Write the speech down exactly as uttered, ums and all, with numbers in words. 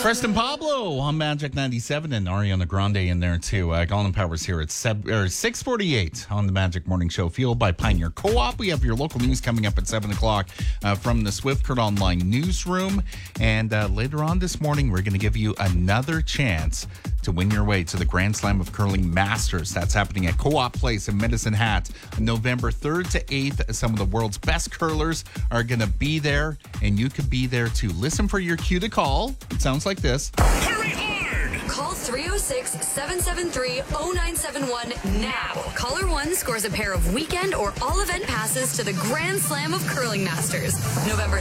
Preston Pablo on Magic ninety-seven and Ariana Grande in there too. Uh, Colin Powers here at seb- or six forty-eight on the Magic Morning Show, fueled by Pioneer Co-op. We have your local news coming up at seven o'clock uh, from the Swift Current Online newsroom. And uh, later on this morning, we're going to give you another chance to win your way to the Grand Slam of Curling Masters. That's happening at Co-op Place in Medicine Hat on November third to eighth. Some of the world's best curlers are going to be there, and you could be there too. Listen for your cue to call. It sounds like this. Hurry hard! Call three oh six, seven seven three, oh nine seven one now. Caller one scores a pair of weekend or all event passes to the Grand Slam of Curling Masters, November